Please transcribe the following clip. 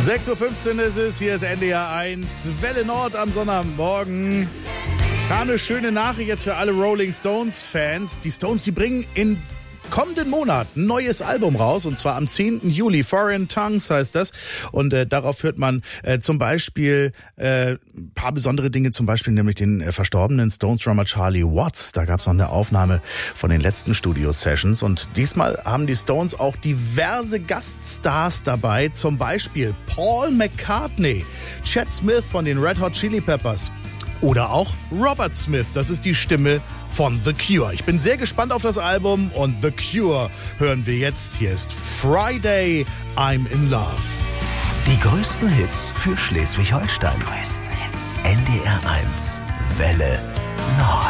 6.15 Uhr ist es, hier ist NDR 1, Welle Nord am Sonntagmorgen. Da eine schöne Nachricht jetzt für alle Rolling Stones-Fans. Die Stones, die bringen in kommenden Monat ein neues Album raus, und zwar am 10. Juli. Foreign Tongues heißt das. Und darauf hört man zum Beispiel ein paar besondere Dinge, zum Beispiel nämlich den verstorbenen Stones-Drummer Charlie Watts. Da gab es noch eine Aufnahme von den letzten Studio-Sessions. Und diesmal haben die Stones auch diverse Gaststars dabei, zum Beispiel Paul McCartney, Chad Smith von den Red Hot Chili Peppers oder auch Robert Smith. Das ist die Stimme von The Cure. Ich bin sehr gespannt auf das Album, und The Cure hören wir jetzt. Hier ist Friday, I'm in Love. Die größten Hits für Schleswig-Holstein. NDR 1, Welle Nord.